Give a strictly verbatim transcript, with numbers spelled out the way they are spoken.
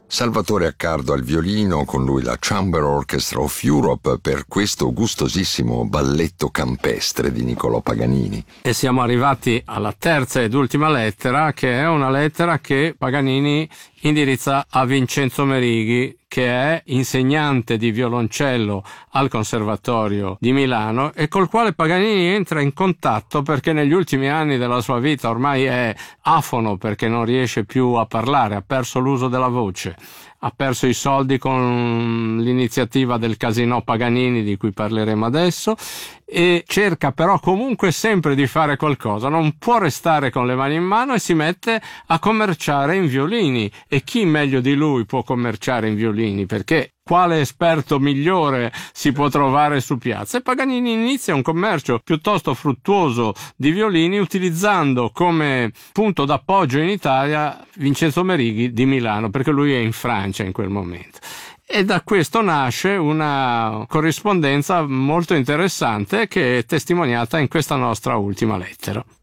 Salvatore Accardo al violino, con lui la Chamber Orchestra of Europe per questo gustosissimo balletto campestre di Niccolò Paganini. E siamo arrivati alla terza ed ultima lettera, che è una lettera che Paganini indirizza a Vincenzo Merighi, che è insegnante di violoncello al Conservatorio di Milano e col quale Paganini entra in contatto perché negli ultimi anni della sua vita ormai è afono perché non riesce più a parlare, ha perso l'uso della voce, ha perso i soldi con l'iniziativa del Casinò Paganini di cui parleremo adesso e cerca però comunque sempre di fare qualcosa, non può restare con le mani in mano e si mette a commerciare in violini. E chi meglio di lui può commerciare in violini, perché quale esperto migliore si può trovare su piazza? E Paganini inizia un commercio piuttosto fruttuoso di violini utilizzando come punto d'appoggio in Italia Vincenzo Merighi di Milano, perché lui è in Francia in quel momento. E da questo nasce una corrispondenza molto interessante che è testimoniata in questa nostra ultima lettera.